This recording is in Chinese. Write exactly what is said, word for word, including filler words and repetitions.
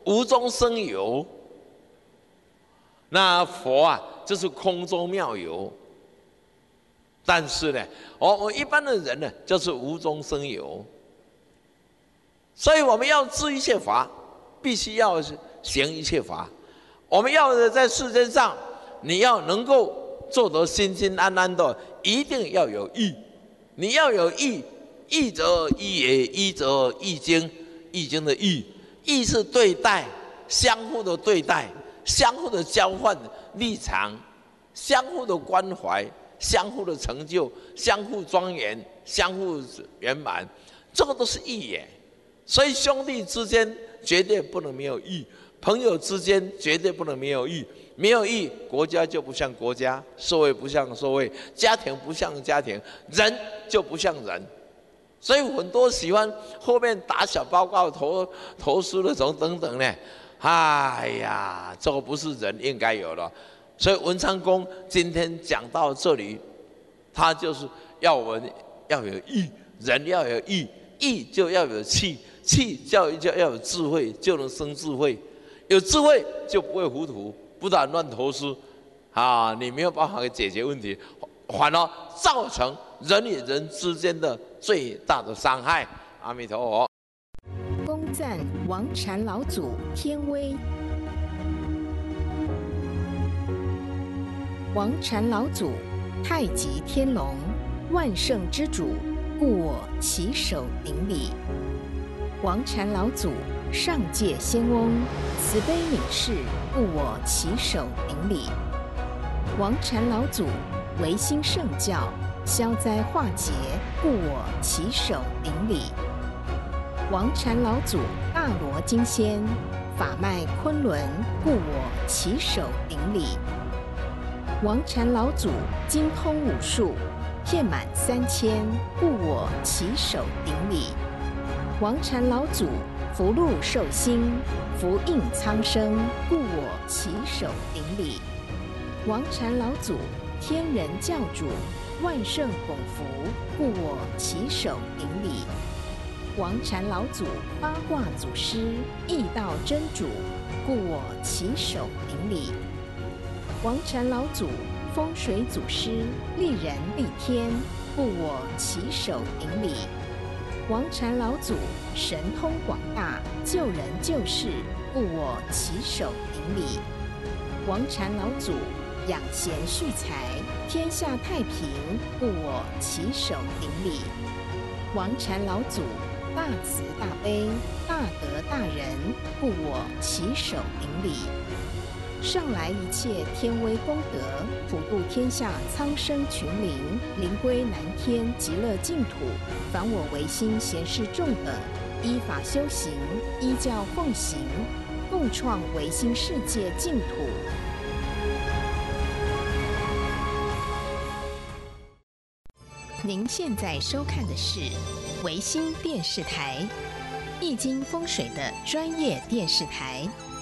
无中生有。那佛啊，就是空中妙有。但是呢，我我一般的人呢，就是无中生有。所以我们要知一切法，必须要行一切法。我们要在世间上，你要能够做得心心安安的，一定要有义。你要有义，义则义也，义则义经。易经的义，义是对待，相互的对待，相互的交换立场，相互的关怀，相互的成就，相互庄严，相互圆满，这个都是义耶。所以兄弟之间绝对不能没有义，朋友之间绝对不能没有义。没有义，国家就不像国家，社会不像社会，家庭不像家庭，人就不像人。所以很多喜欢后面打小报告、投投诉的种等等呢，哎呀，这个不是人应该有的。所以文昌公今天讲到这里，他就是要我们要有义，人要有义，义就要有气，气就就要有智慧，就能生智慧。有智慧就不会糊涂，不然乱投诉啊，你没有办法解决问题，反而造成人与人之间的最大的伤害。阿弥陀佛。 恭赞王禅老祖天威。王禅老祖，太极天龙，万圣之主，故我起手顶礼。王禅老祖，上界仙翁，慈悲悯世，故我起手顶礼。王禅老祖，维新圣教，消灾化劫，故我起手顶礼。王禅老祖，大罗金仙，法脉昆仑，故我起手顶礼。王禅老祖，精通武术，遍满三千，故我起手顶礼。王禅老祖，福禄寿星，福应苍生，故我起手顶礼。王禅老祖，天人教主，万圣拱福，故我起手顶礼。王禅老祖，八卦祖师，易道真主，故我起手顶礼。王禅老祖，风水祖师，利人利天，故我起手顶礼。王禅老祖，神通广大，救人救世，故我起手顶礼。王禅老祖，养贤蓄财，天下太平，故我起手顶礼。王禅老祖，大慈大悲，大德大仁，故我起手顶礼。上来一切天威功德，普度天下苍生群灵，灵归南天极乐净土。凡我唯心贤士众等，依法修行，依教奉行，共创唯心世界净土。您现在收看的是唯心电视台，易经风水的专业电视台。